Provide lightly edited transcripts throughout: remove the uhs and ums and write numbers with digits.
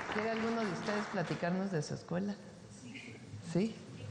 ¿Quiere alguno de ustedes platicarnos de su escuela? ¿Sí?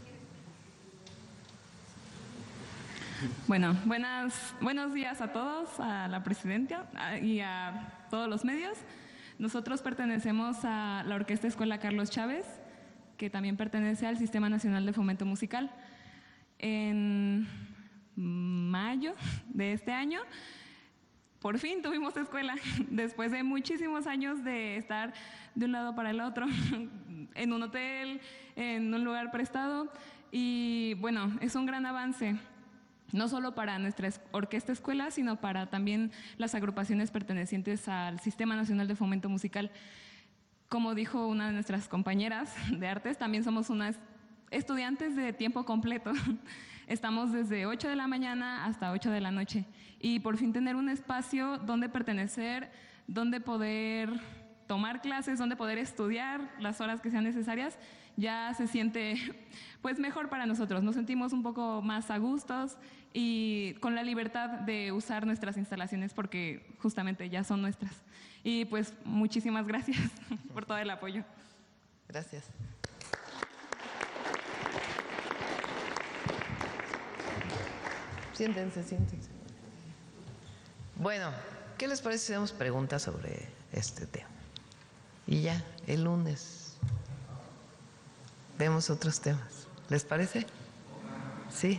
Bueno, buenos días a todos, a la presidenta y a todos los medios. Nosotros pertenecemos a la Orquesta Escuela Carlos Chávez, que también pertenece al Sistema Nacional de Fomento Musical. En mayo de este año, por fin tuvimos escuela, después de muchísimos años de estar de un lado para el otro, en un hotel, en un lugar prestado. Y bueno, es un gran avance, no solo para nuestra orquesta escuela, sino para también las agrupaciones pertenecientes al Sistema Nacional de Fomento Musical. Como dijo una de nuestras compañeras de artes, también somos unas estudiantes de tiempo completo. Estamos desde 8 de la mañana hasta 8 de la noche. Y por fin tener un espacio donde pertenecer, donde poder tomar clases, donde poder estudiar las horas que sean necesarias, ya se siente pues mejor para nosotros. Nos sentimos un poco más a gustos y con la libertad de usar nuestras instalaciones porque justamente ya son nuestras. Y pues muchísimas gracias por todo el apoyo. Gracias. Siéntense. Bueno, ¿qué les parece si hacemos preguntas sobre este tema? Y ya, el lunes vemos otros temas. ¿Les parece? Sí.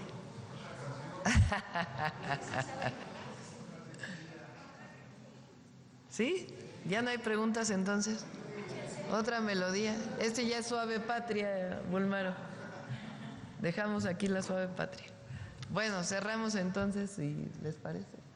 ¿Sí? ¿Ya no hay preguntas entonces? Otra melodía. Este ya es Suave Patria, Bulmaro. Dejamos aquí la Suave Patria. Bueno, cerramos entonces, si les parece.